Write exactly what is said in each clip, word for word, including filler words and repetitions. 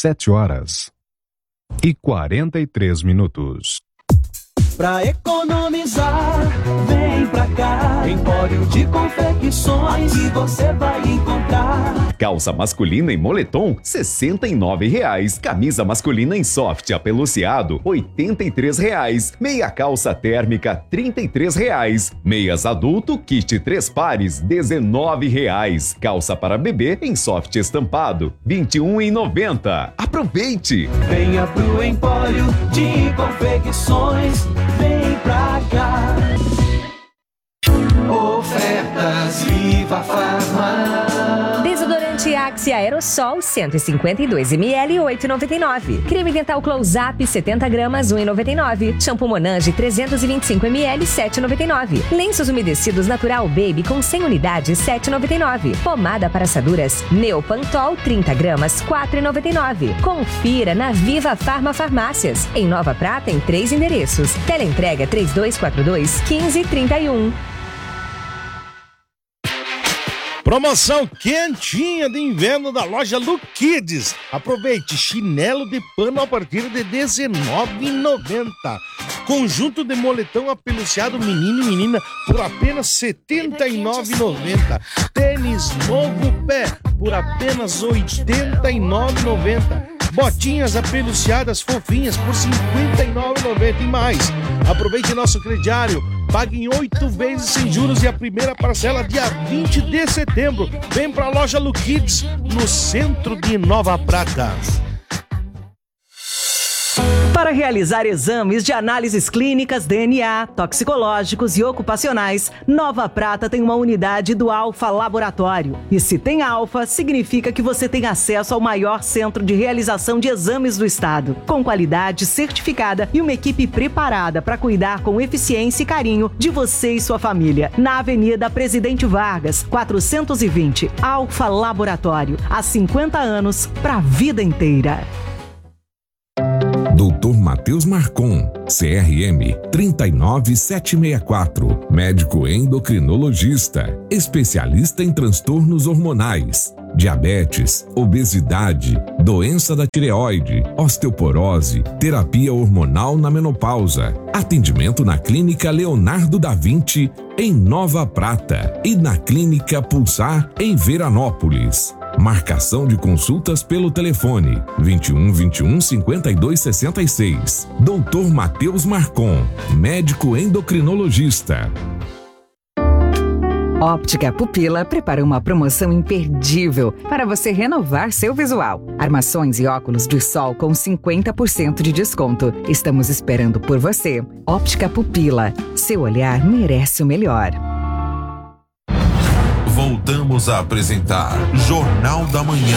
sete horas e quarenta e três minutos. Pra economizar, vem pra cá. Empório de confecções que você vai encontrar. Calça masculina em moletom, sessenta e nove reais. Camisa masculina em soft apeluciado, oitenta e três reais. Meia calça térmica, trinta e três reais. Meias adulto, kit três pares, dezenove reais. Calça para bebê em soft estampado, vinte e um reais e noventa centavos. Aproveite! Venha pro Empório de Confecções. Vem pra cá. Ofertas Viva Farma. Desodorante Axe Aerosol cento e cinquenta e dois mililitros, oito reais e noventa e nove centavos. Creme dental Close-Up setenta gramas, um real e noventa e nove centavos. Shampoo Monange trezentos e vinte e cinco mililitros, sete reais e noventa e nove centavos. Lenços umedecidos Natural Baby com cem unidades, sete reais e noventa e nove centavos. Pomada para assaduras Neopantol trinta gramas, quatro reais e noventa e nove centavos. Confira na Viva Farma Farmácias. Em Nova Prata, em três endereços. Teleentrega três dois quatro dois, um cinco três um. Promoção quentinha de inverno da loja Look Kids. Aproveite, chinelo de pano a partir de dezenove reais e noventa centavos. Conjunto de moletom apeluciado menino e menina por apenas setenta e nove reais e noventa centavos. Tênis novo pé por apenas oitenta e nove reais e noventa centavos. Botinhas apeluciadas fofinhas por cinquenta e nove reais e noventa centavos e mais. Aproveite nosso crediário. Pague em oito vezes sem juros e a primeira parcela dia vinte de setembro. Vem pra loja Look Kids, no centro de Nova Prata. Para realizar exames de análises clínicas, D N A, toxicológicos e ocupacionais, Nova Prata tem uma unidade do Alfa Laboratório. E se tem Alfa, significa que você tem acesso ao maior centro de realização de exames do estado, com qualidade certificada e uma equipe preparada para cuidar com eficiência e carinho de você e sua família. Na Avenida Presidente Vargas, quatrocentos e vinte, Alfa Laboratório. Há cinquenta anos, para a vida inteira. doutor Matheus Marcon, C R M três nove sete seis quatro, médico endocrinologista, especialista em transtornos hormonais, diabetes, obesidade, doença da tireoide, osteoporose, terapia hormonal na menopausa. Atendimento na Clínica Leonardo da Vinci, em Nova Prata, e na Clínica Pulsar, em Veranópolis. Marcação de consultas pelo telefone vinte e um, vinte e um, cinquenta e dois, sessenta e seis. doutor Matheus Marcon, médico endocrinologista. Óptica Pupila prepara uma promoção imperdível para você renovar seu visual. Armações e óculos de sol com cinquenta por cento de desconto. Estamos esperando por você. Óptica Pupila. Seu olhar merece o melhor. Voltamos a apresentar Jornal da Manhã.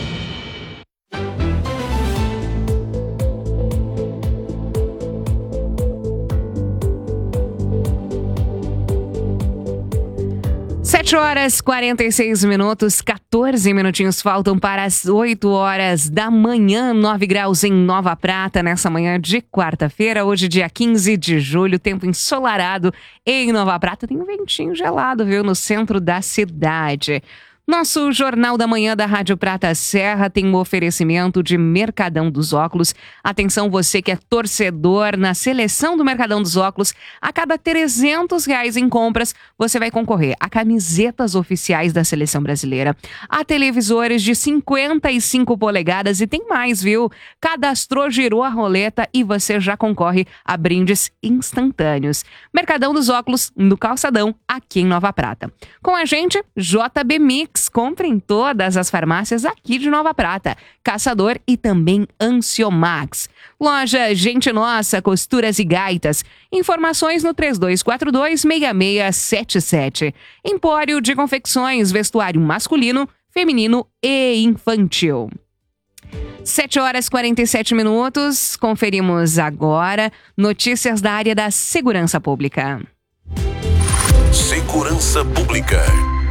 sete horas, quarenta e seis minutos, quatorze minutinhos faltam para as oito horas da manhã, nove graus em Nova Prata, nessa manhã de quarta-feira, hoje dia quinze de julho, tempo ensolarado em Nova Prata, tem um ventinho gelado, viu, no centro da cidade. Nosso Jornal da Manhã da Rádio Prata Serra tem um oferecimento de Mercadão dos Óculos. Atenção, você que é torcedor na seleção do Mercadão dos Óculos, a cada trezentos reais em compras, você vai concorrer a camisetas oficiais da Seleção Brasileira, a televisores de cinquenta e cinco polegadas e tem mais, viu? Cadastrou, girou a roleta e você já concorre a brindes instantâneos. Mercadão dos Óculos, no Calçadão, aqui em Nova Prata. Com a gente, J B Mix. Compre em todas as farmácias aqui de Nova Prata, Caçador e também Anciomax. Loja Gente Nossa, Costuras e Gaitas. Informações no três dois quatro dois, seis seis sete sete. Empório de Confecções, vestuário masculino, feminino e infantil. sete horas e quarenta e sete minutos. Conferimos agora notícias da área da segurança pública. Segurança Pública.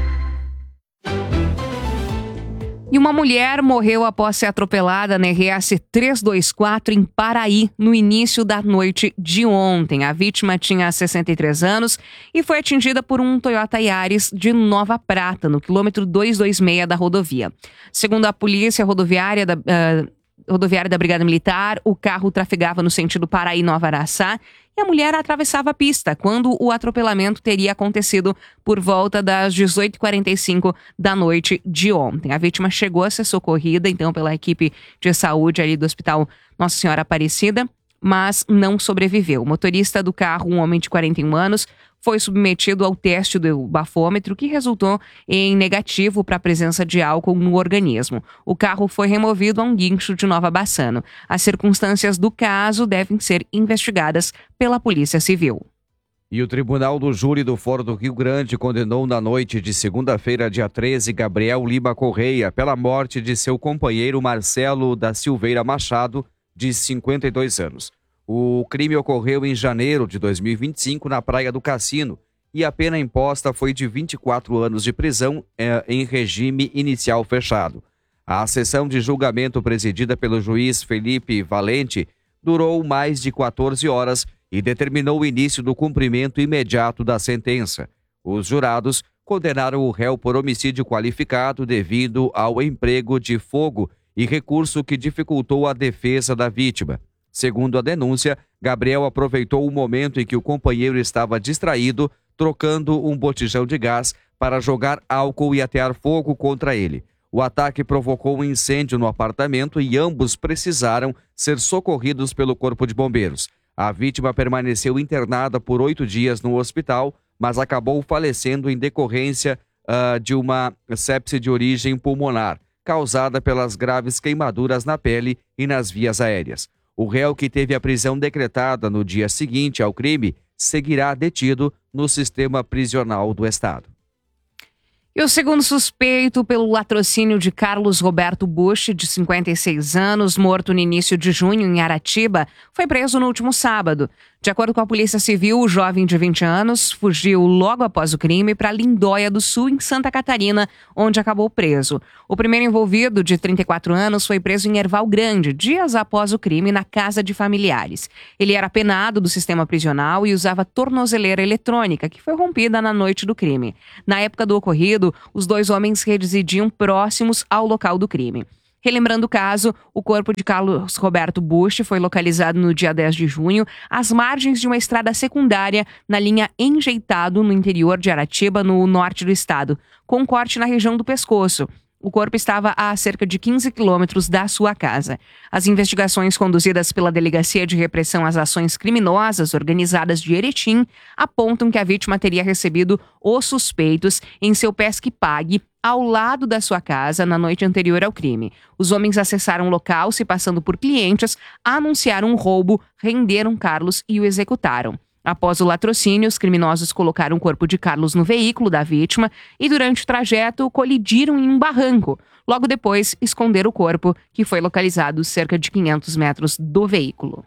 E uma mulher morreu após ser atropelada na R S trezentos e vinte e quatro em Paraí, no início da noite de ontem. A vítima tinha sessenta e três anos e foi atingida por um Toyota Yaris de Nova Prata, no quilômetro duzentos e vinte e seis da rodovia. Segundo a polícia rodoviária da... Uh, rodoviária da Brigada Militar. O carro trafegava no sentido Paraí-Nova Araçá e a mulher atravessava a pista quando o atropelamento teria acontecido por volta das dezoito e quarenta e cinco da noite de ontem. A vítima chegou a ser socorrida, então, pela equipe de saúde ali do Hospital Nossa Senhora Aparecida, mas não sobreviveu. O motorista do carro, um homem de quarenta e um anos, foi submetido ao teste do bafômetro, que resultou em negativo para a presença de álcool no organismo. O carro foi removido a um guincho de Nova Bassano. As circunstâncias do caso devem ser investigadas pela Polícia Civil. E o Tribunal do Júri do Foro do Rio Grande condenou na noite de segunda-feira, dia treze, Gabriel Lima Correia pela morte de seu companheiro Marcelo da Silveira Machado, de cinquenta e dois anos. O crime ocorreu em janeiro de dois mil e vinte e cinco na Praia do Cassino e a pena imposta foi de vinte e quatro anos de prisão eh, em regime inicial fechado. A sessão de julgamento presidida pelo juiz Felipe Valente durou mais de quatorze horas e determinou o início do cumprimento imediato da sentença. Os jurados condenaram o réu por homicídio qualificado devido ao emprego de fogo e recurso que dificultou a defesa da vítima. Segundo a denúncia, Gabriel aproveitou o momento em que o companheiro estava distraído, trocando um botijão de gás para jogar álcool e atear fogo contra ele. O ataque provocou um incêndio no apartamento e ambos precisaram ser socorridos pelo Corpo de Bombeiros. A vítima permaneceu internada por oito dias no hospital, mas acabou falecendo em decorrência uh, de uma sepse de origem pulmonar, causada pelas graves queimaduras na pele e nas vias aéreas. O réu, que teve a prisão decretada no dia seguinte ao crime, seguirá detido no sistema prisional do Estado. E o segundo suspeito pelo latrocínio de Carlos Roberto Bush, de cinquenta e seis anos, morto no início de junho em Aratiba, foi preso no último sábado. De acordo com a Polícia Civil, o jovem de vinte anos fugiu logo após o crime para Lindóia do Sul, em Santa Catarina, onde acabou preso. O primeiro envolvido, de trinta e quatro anos, foi preso em Erval Grande, dias após o crime, na casa de familiares. Ele era penado do sistema prisional e usava tornozeleira eletrônica, que foi rompida na noite do crime. Na época do ocorrido, os dois homens residiam próximos ao local do crime. Relembrando o caso, o corpo de Carlos Roberto Bush foi localizado no dia dez de junho, às margens de uma estrada secundária na linha Enjeitado, no interior de Aratiba, no norte do estado, com um corte na região do pescoço. O corpo estava a cerca de quinze quilômetros da sua casa. As investigações conduzidas pela Delegacia de Repressão às Ações Criminosas Organizadas de Erechim apontam que a vítima teria recebido os suspeitos em seu pesque-pague ao lado da sua casa na noite anterior ao crime. Os homens acessaram o local, se passando por clientes, anunciaram um roubo, renderam Carlos e o executaram. Após o latrocínio, os criminosos colocaram o corpo de Carlos no veículo da vítima e, durante o trajeto, colidiram em um barranco. Logo depois, esconderam o corpo, que foi localizado cerca de quinhentos metros do veículo.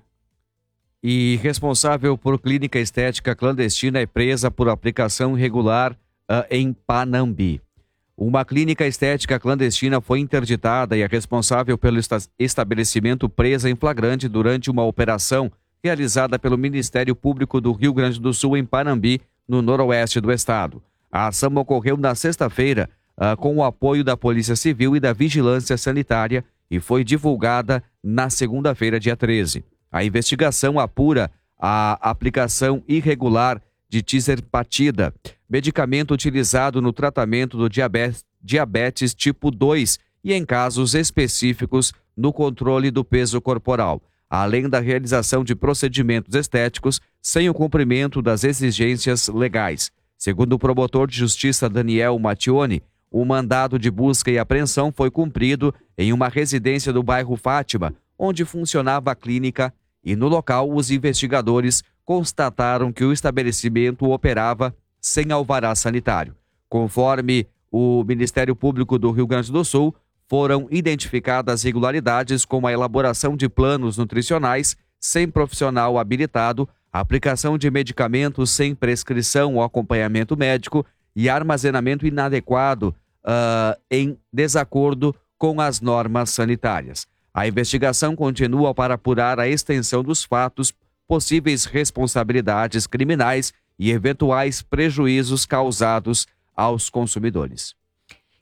E responsável por clínica estética clandestina é presa por aplicação irregular uh, em Panambi. Uma clínica estética clandestina foi interditada e a responsável pelo esta- estabelecimento presa em flagrante durante uma operação realizada pelo Ministério Público do Rio Grande do Sul em Panambi, no noroeste do estado. A ação ocorreu na sexta-feira uh, com o apoio da Polícia Civil e da Vigilância Sanitária e foi divulgada na segunda-feira, dia treze. A investigação apura a aplicação irregular de tirzepatida, medicamento utilizado no tratamento do diabetes, diabetes tipo dois e em casos específicos no controle do peso corporal, além da realização de procedimentos estéticos sem o cumprimento das exigências legais. Segundo o promotor de justiça Daniel Mattioni, o mandado de busca e apreensão foi cumprido em uma residência do bairro Fátima, onde funcionava a clínica, e no local os investigadores constataram que o estabelecimento operava sem alvará sanitário. Conforme o Ministério Público do Rio Grande do Sul, foram identificadas irregularidades como a elaboração de planos nutricionais sem profissional habilitado, a aplicação de medicamentos sem prescrição ou acompanhamento médico e armazenamento inadequado uh, em desacordo com as normas sanitárias. A investigação continua para apurar a extensão dos fatos, possíveis responsabilidades criminais e eventuais prejuízos causados aos consumidores.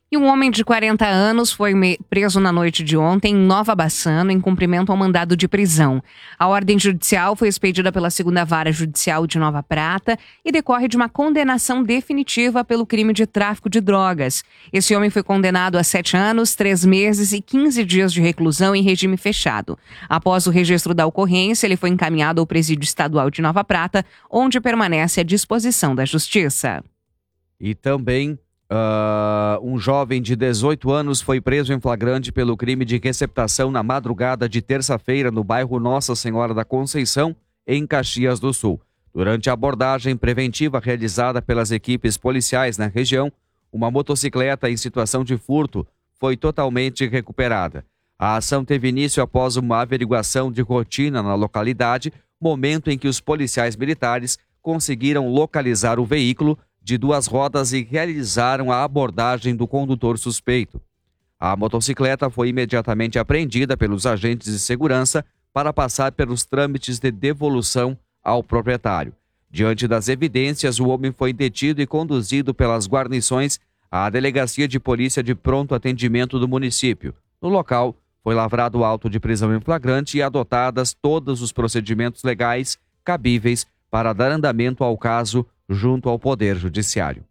E um homem de quarenta anos foi preso na noite de ontem em Nova Bassano em cumprimento ao mandado de prisão. A ordem judicial foi expedida pela segunda Vara Judicial de Nova Prata e decorre de uma condenação definitiva pelo crime de tráfico de drogas. Esse homem foi condenado a sete anos, três meses e quinze dias de reclusão em regime fechado. Após o registro da ocorrência, ele foi encaminhado ao Presídio Estadual de Nova Prata, onde permanece à disposição da Justiça. E também Uh, um jovem de dezoito anos foi preso em flagrante pelo crime de receptação na madrugada de terça-feira no bairro Nossa Senhora da Conceição, em Caxias do Sul. Durante a abordagem preventiva realizada pelas equipes policiais na região, uma motocicleta em situação de furto foi totalmente recuperada. A ação teve início após uma averiguação de rotina na localidade, momento em que os policiais militares conseguiram localizar o veículo de duas rodas e realizaram a abordagem do condutor suspeito. A motocicleta foi imediatamente apreendida pelos agentes de segurança para passar pelos trâmites de devolução ao proprietário. Diante das evidências, o homem foi detido e conduzido pelas guarnições à Delegacia de Polícia de Pronto Atendimento do município. No local, foi lavrado auto de prisão em flagrante e adotadas todos os procedimentos legais cabíveis para dar andamento ao caso junto ao Poder Judiciário.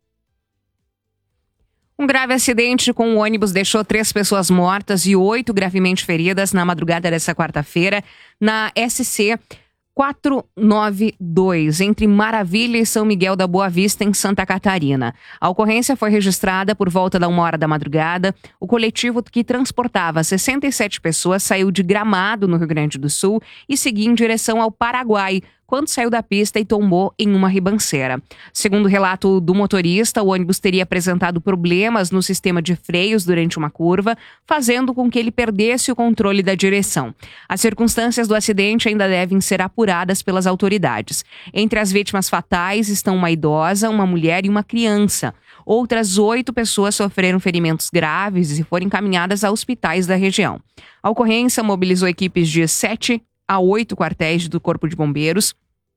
Um grave acidente com um ônibus deixou três pessoas mortas e oito gravemente feridas na madrugada dessa quarta-feira na S C quatrocentos e noventa e dois, entre Maravilha e São Miguel da Boa Vista, em Santa Catarina. A ocorrência foi registrada por volta da uma hora da madrugada. O coletivo que transportava sessenta e sete pessoas saiu de Gramado, no Rio Grande do Sul, e seguia em direção ao Paraguai, quando saiu da pista e tombou em uma ribanceira. Segundo o relato do motorista, o ônibus teria apresentado problemas no sistema de freios durante uma curva, fazendo com que ele perdesse o controle da direção. As circunstâncias do acidente ainda devem ser apuradas pelas autoridades. Entre as vítimas fatais estão uma idosa, uma mulher e uma criança. Outras oito pessoas sofreram ferimentos graves e foram encaminhadas a hospitais da região. A ocorrência mobilizou equipes de sete a oito quartéis do Corpo de Bombeiros,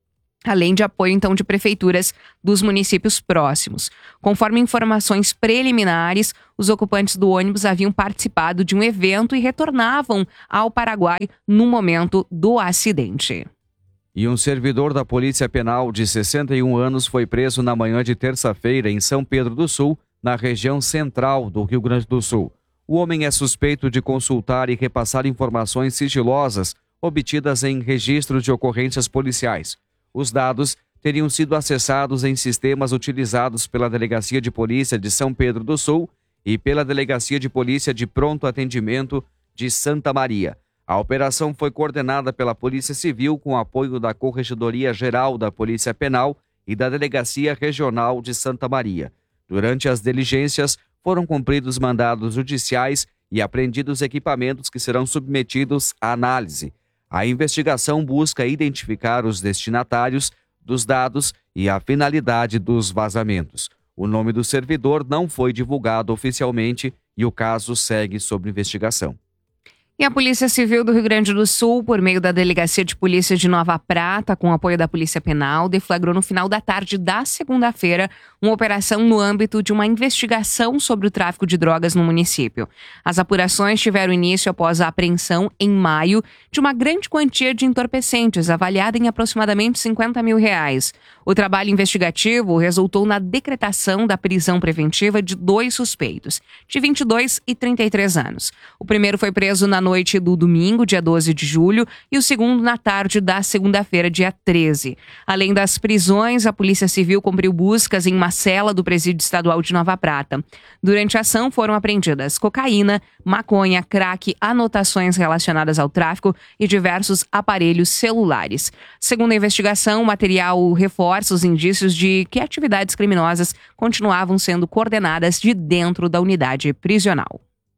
além de apoio, então, de prefeituras dos municípios próximos. Conforme informações preliminares, os ocupantes do ônibus haviam participado de um evento e retornavam ao Paraguai no momento do acidente. E um servidor da Polícia Penal de sessenta e um anos foi preso na manhã de terça-feira em São Pedro do Sul, na região central do Rio Grande do Sul. O homem é suspeito de consultar e repassar informações sigilosas obtidas em registros de ocorrências policiais. Os dados teriam sido acessados em sistemas utilizados pela Delegacia de Polícia de São Pedro do Sul e pela Delegacia de Polícia de Pronto Atendimento de Santa Maria. A operação foi coordenada pela Polícia Civil com apoio da Corregedoria Geral da Polícia Penal e da Delegacia Regional de Santa Maria. Durante as diligências, foram cumpridos mandados judiciais e apreendidos equipamentos que serão submetidos à análise. A investigação busca identificar os destinatários dos dados e a finalidade dos vazamentos. O nome do servidor não foi divulgado oficialmente e o caso segue sob investigação. E a Polícia Civil do Rio Grande do Sul, por meio da Delegacia de Polícia de Nova Prata, com apoio da Polícia Penal, deflagrou no final da tarde da segunda-feira uma operação no âmbito de uma investigação sobre o tráfico de drogas no município. As apurações tiveram início após a apreensão, em maio, de uma grande quantia de entorpecentes, avaliada em aproximadamente cinquenta mil reais. O trabalho investigativo resultou na decretação da prisão preventiva de dois suspeitos, de vinte e dois e trinta e três anos. O primeiro foi preso na noite do domingo, dia doze de julho, e o segundo na tarde da segunda-feira, dia treze. Além das prisões, a Polícia Civil cumpriu buscas em uma cela do Presídio Estadual de Nova Prata. Durante a ação foram apreendidas cocaína, maconha, crack, anotações relacionadas ao tráfico e diversos aparelhos celulares. Segundo a investigação, o material reforça os indícios de que atividades criminosas continuavam sendo coordenadas de dentro da unidade prisional.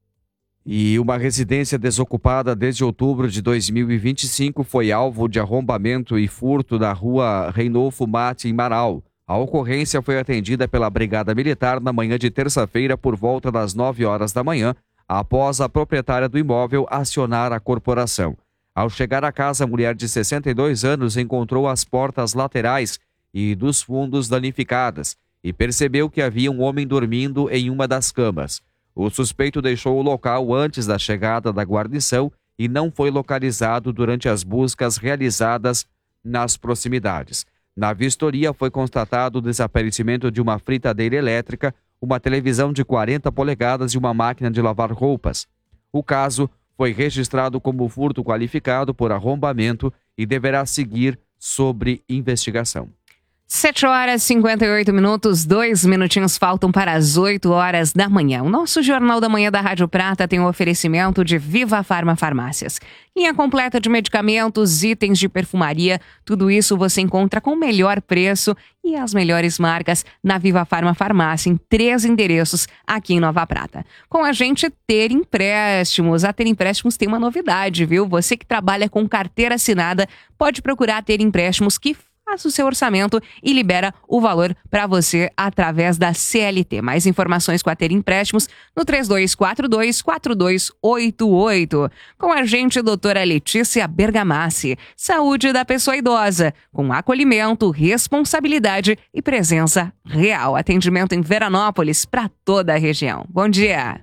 E uma residência desocupada desde outubro de dois mil e vinte e cinco foi alvo de arrombamento e furto na rua Reinolfo Mate, em Marau. A ocorrência foi atendida pela Brigada Militar na manhã de terça-feira por volta das nove horas da manhã, após a proprietária do imóvel acionar a corporação. Ao chegar à casa, a mulher de sessenta e dois anos encontrou as portas laterais e dos fundos danificadas e percebeu que havia um homem dormindo em uma das camas. O suspeito deixou o local antes da chegada da guarnição e não foi localizado durante as buscas realizadas nas proximidades. Na vistoria foi constatado o desaparecimento de uma fritadeira elétrica, uma televisão de quarenta polegadas e uma máquina de lavar roupas. O caso foi registrado como furto qualificado por arrombamento e deverá seguir sobre investigação. sete horas e cinquenta e oito minutos, dois minutinhos faltam para as oito horas da manhã. O nosso Jornal da Manhã da Rádio Prata tem um oferecimento de Viva Farma Farmácias. Linha completa de medicamentos, itens de perfumaria, tudo isso você encontra com o melhor preço e as melhores marcas na Viva Farma Farmácia, em três endereços aqui em Nova Prata. Com a gente, Ter Empréstimos. A Ter Empréstimos tem uma novidade, viu? Você que trabalha com carteira assinada, pode procurar Ter Empréstimos, que faça o seu orçamento e libera o valor para você através da C L T. Mais informações com a Ter Empréstimos no três dois quatro dois, quatro dois oito oito. Com a gente, doutora Letícia Bergamassi. Saúde da pessoa idosa, com acolhimento, responsabilidade e presença real. Atendimento em Veranópolis para toda a região. Bom dia!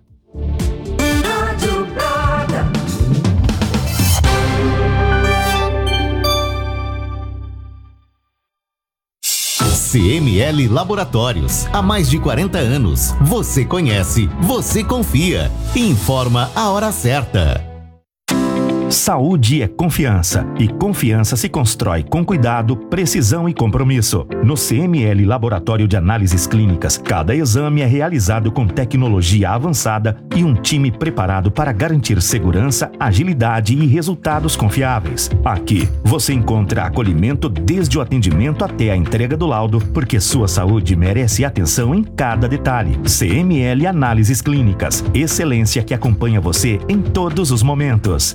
C M L Laboratórios, há mais de quarenta anos. Você conhece, você confia. Informa a hora certa. Saúde é confiança, e confiança se constrói com cuidado, precisão e compromisso. No C M L Laboratório de Análises Clínicas, cada exame é realizado com tecnologia avançada e um time preparado para garantir segurança, agilidade e resultados confiáveis. Aqui, você encontra acolhimento desde o atendimento até a entrega do laudo, porque sua saúde merece atenção em cada detalhe. C M L Análises Clínicas, excelência que acompanha você em todos os momentos.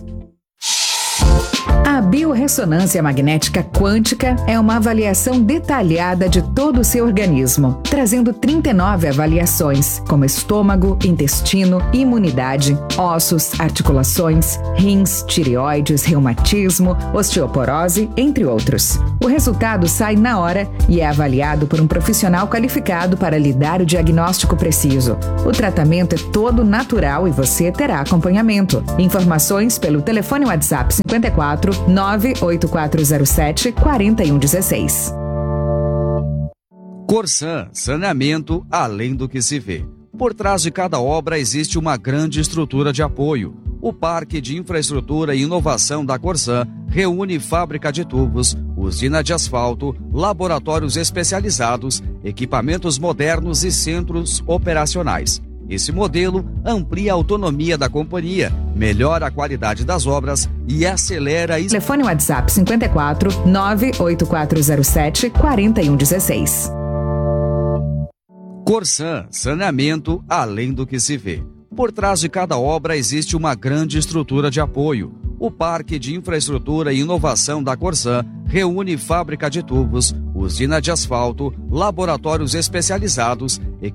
A biorressonância magnética quântica é uma avaliação detalhada de todo o seu organismo, trazendo trinta e nove avaliações, como estômago, intestino, imunidade, ossos, articulações, rins, tireoides, reumatismo, osteoporose, entre outros. O resultado sai na hora e é avaliado por um profissional qualificado para lhe dar o diagnóstico preciso. O tratamento é todo natural e você terá acompanhamento. Informações pelo telefone WhatsApp cinquenta e quatro, nove oito quatro zero sete, quatro um um seis. Corsan, saneamento além do que se vê. Por trás de cada obra existe uma grande estrutura de apoio. O Parque de Infraestrutura e Inovação da Corsan reúne fábrica de tubos, usina de asfalto, laboratórios especializados, equipamentos modernos e centros operacionais. Esse modelo amplia a autonomia da companhia, melhora a qualidade das obras e acelera... A... Telefone WhatsApp cinquenta e quatro, nove oito quatro zero sete, quatro um um seis. Corsan, saneamento além do que se vê. Por trás de cada obra existe uma grande estrutura de apoio. O Parque de Infraestrutura e Inovação da Corsan reúne fábrica de tubos, usina de asfalto, laboratórios especializados,